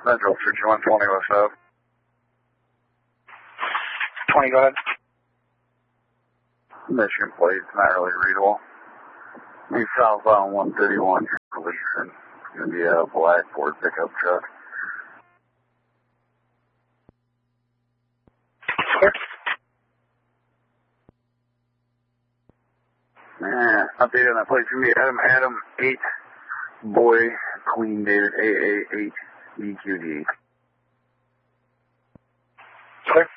Metro 6120, what's up? 20, go ahead. Mission plate's not really readable. He's southbound 131, releasing. It's going to be a black Ford pickup truck. Update on that plate for me. Adam 8, boy, Queen David AA 8, EQD. Clear.